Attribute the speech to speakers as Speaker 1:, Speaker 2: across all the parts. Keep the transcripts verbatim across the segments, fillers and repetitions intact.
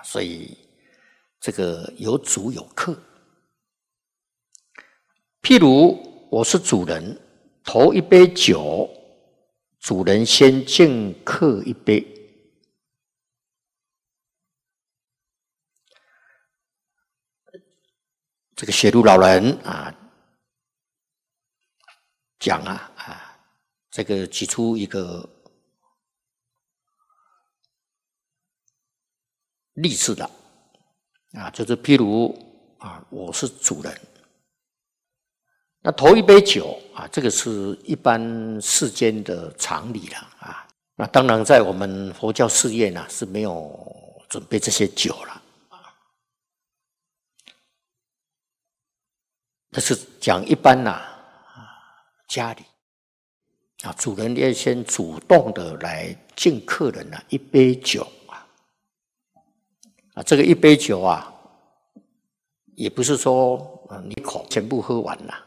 Speaker 1: 啊，所以这个有主有客。譬如我是主人，投一杯酒，主人先敬客一杯。这个写入老人啊讲啊啊，这个举出一个例子的啊，就是譬如啊，我是主人，那投一杯酒啊，这个是一般世间的常理了啊。那当然，在我们佛教寺院呢是没有准备这些酒了。这是讲一般呐、啊，家里啊，主人要先主动的来敬客人啊一杯酒啊，啊，这个一杯酒啊，也不是说啊你一口全部喝完了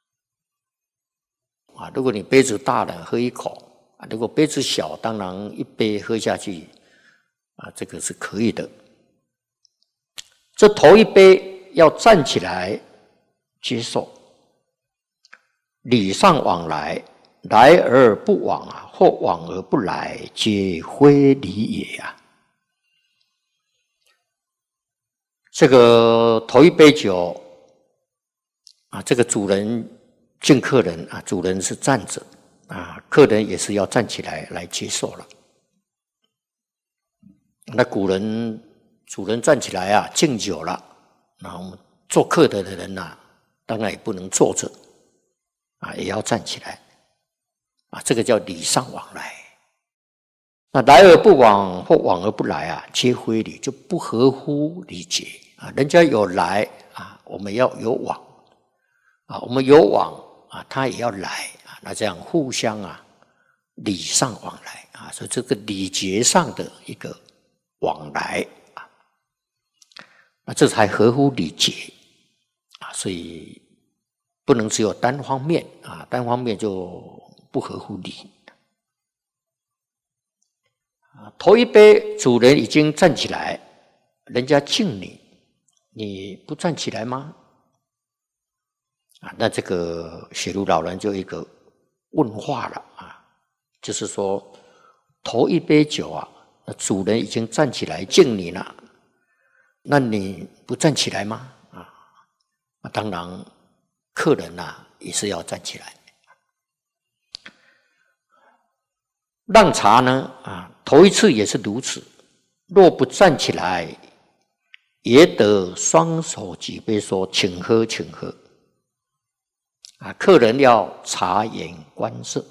Speaker 1: 啊，如果你杯子大了喝一口啊，如果杯子小，当然一杯喝下去啊，这个是可以的。这头一杯要站起来接受，礼尚往来，来而不往啊，或往而不来，皆非礼也啊。这个头一杯酒啊，这个主人敬客人啊，主人是站着啊，客人也是要站起来来接受了。那古人主人站起来啊，敬酒了，那我们做客的人呐、啊。当然也不能坐着啊，也要站起来啊，这个叫礼尚往来。那来而不往或往而不来啊，皆非礼，就不合乎礼节啊。人家有来啊，我们要有往啊，我们有往啊，他也要来啊，那这样互相啊礼尚往来啊，所以这个礼节上的一个往来啊，那这才合乎礼节。所以不能只有单方面啊，单方面就不合乎礼。啊，头一杯主人已经站起来，人家敬你，你不站起来吗？啊，那这个写入老人就一个问话了啊，就是说头一杯酒啊，那主人已经站起来敬你了，那你不站起来吗？啊，当然，客人呐、啊、也是要站起来。让茶呢，啊，头一次也是如此。若不站起来，也得双手举杯说：“请喝，请喝。”啊，客人要察言观色。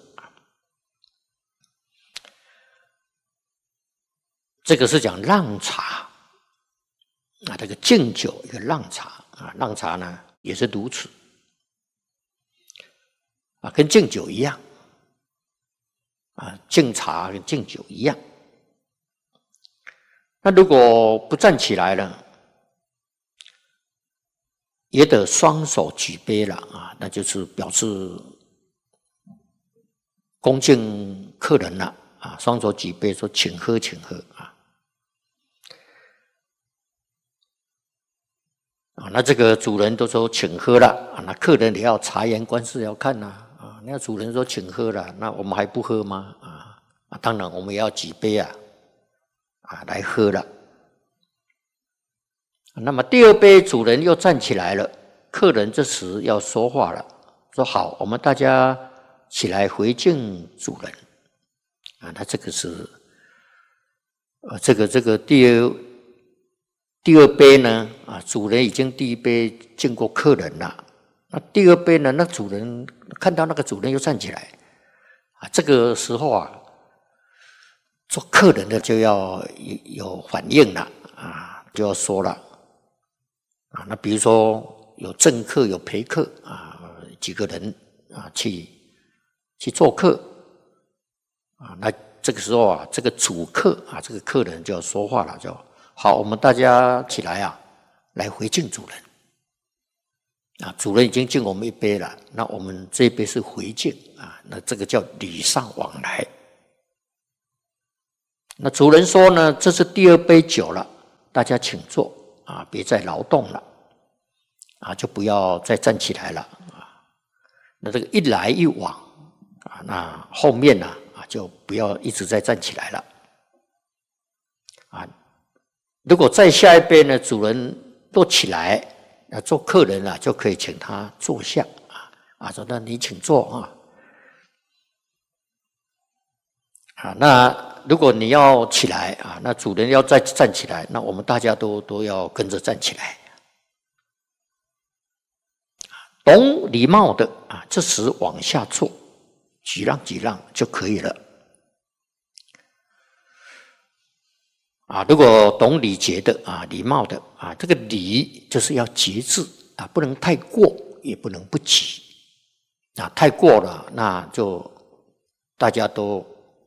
Speaker 1: 这个是讲让茶啊，这个敬酒一个让茶。啊，让茶呢也是如此，啊，跟敬酒一样，啊，敬茶跟敬酒一样。那如果不站起来了，也得双手举杯了啊，那就是表示恭敬客人了啊，双手举杯说：“请喝，请喝。”啊。啊，那这个主人都说请喝了啊，那客人也要察言观色要看呐啊。那主人说请喝了，那我们还不喝吗？啊啊，当然我们也要举杯啊啊来喝了。那么第二杯主人又站起来了，客人这时要说话了，说好，我们大家起来回敬主人啊。那这个是呃这个这个第二。第二杯呢，啊，主人已经第一杯敬过客人了，那第二杯呢，那主人看到那个主人又站起来，啊，这个时候啊，做客人的就要有反应了，啊，就要说了，啊，那比如说有正客有陪客啊，几个人啊去去做客，啊，那这个时候啊，这个主客啊，这个客人就要说话了，就。好，我们大家起来啊，来回敬主人。啊，主人已经敬我们一杯了，那我们这一杯是回敬啊，那这个叫礼尚往来。那主人说呢，这是第二杯酒了， 大家请坐啊，别再劳动了啊，就不要再站起来了啊。那这个一来一往啊，那后面呢啊，就不要一直在站起来了啊。如果再下一边呢，主人都起来，那做客人啊，就可以请他坐下啊啊，说那你请坐啊啊。那如果你要起来啊，那主人要再站起来，那我们大家都都要跟着站起来。懂礼貌的啊，这时往下坐，几让几让就可以了。啊，如果懂礼节的啊，礼貌的啊，这个礼就是要节制啊，不能太过，也不能不及啊。太过了，那就大家都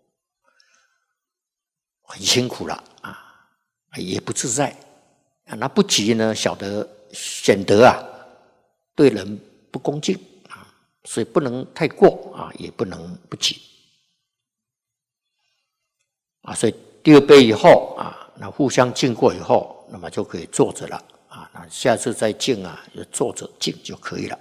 Speaker 1: 很辛苦了啊，也不自在啊。那不及呢，晓得显得啊，对人不恭敬啊，所以不能太过啊，也不能不及啊。所以第二杯以后啊，那互相敬过以后，那么就可以坐着了啊。那下次再敬啊，就坐着敬就可以了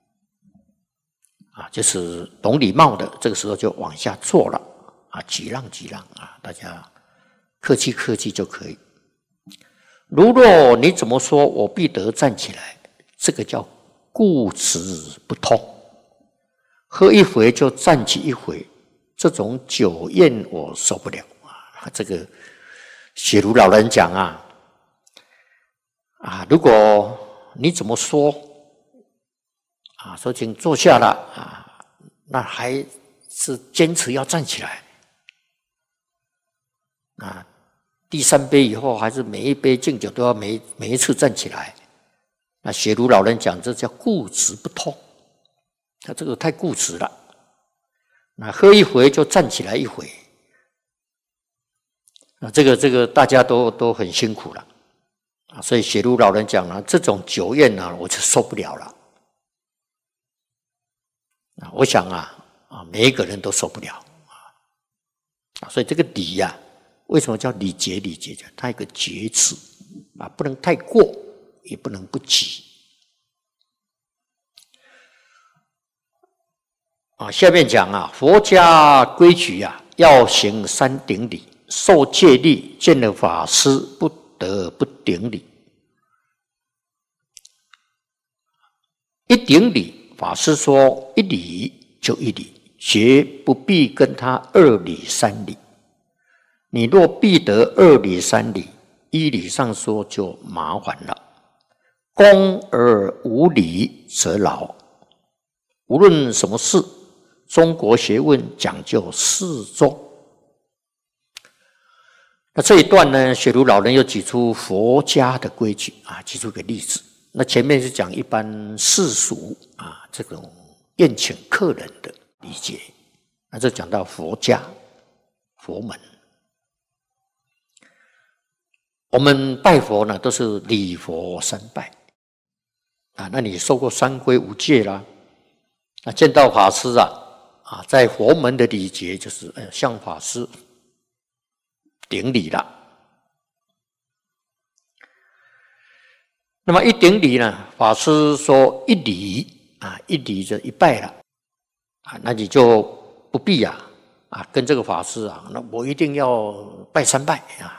Speaker 1: 啊。就是懂礼貌的，这个时候就往下坐了啊，几让几让啊，大家客气客气就可以。如若你怎么说，我必得站起来，这个叫固执不通。喝一回就站起一回，这种酒宴我受不了啊。这个雪如老人讲啊，啊，如果你怎么说啊，说请坐下了啊，那还是坚持要站起来啊。第三杯以后，还是每一杯敬酒都要每每一次站起来。那雪如老人讲，这叫固执不通，他这个太固执了。那喝一回就站起来一回，啊，这个这个大家都都很辛苦了啊。所以雪如老人讲了，这种酒宴呢，我就受不了了啊。我想啊啊，每一个人都受不了啊。所以这个礼呀、啊，为什么叫礼节？礼节讲它有个节制啊，不能太过，也不能不及啊。下面讲啊，佛家规矩啊，要行三顶礼。受戒律，见了法师不得不顶礼。一顶礼，法师说一礼就一礼，绝不必跟他二礼三礼。你若必得二礼三礼，依理上说就麻烦了。恭而无礼则劳。无论什么事，中国学问讲究适中。那这一段呢，雪如老人又举出佛家的规矩啊，举出个例子。那前面是讲一般世俗啊，这种宴请客人的礼节，那这讲到佛家佛门。我们拜佛呢，都是礼佛三拜啊。那你受过三皈五戒啦，那见到法师啊，啊，在佛门的礼节就是呃向法师顶礼了。那么一顶礼呢，法师说一礼啊，一礼就一拜了啊，那你就不必啊啊跟这个法师啊，那我一定要拜三拜啊。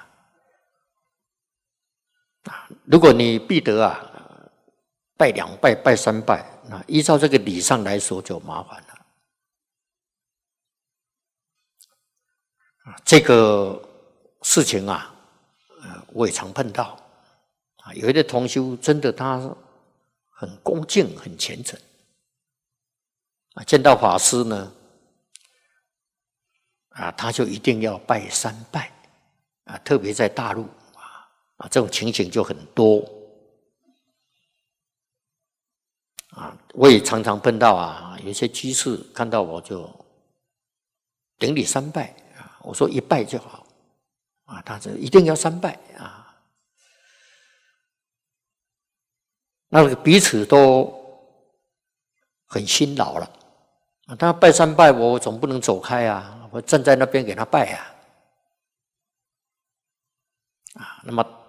Speaker 1: 如果你必得啊拜两拜拜三拜，那依照这个礼上来说就麻烦了。这个事情啊，我也常碰到啊。有一个同修真的他很恭敬很虔诚啊，见到法师呢啊，他就一定要拜三拜啊，特别在大陆啊，这种情形就很多啊。我也常常碰到啊，有些居士看到我就顶礼三拜啊，我说一拜就好啊，他说一定要三拜啊。那个彼此都很辛劳了啊。他拜三拜，我总不能走开啊，我站在那边给他拜啊啊。那么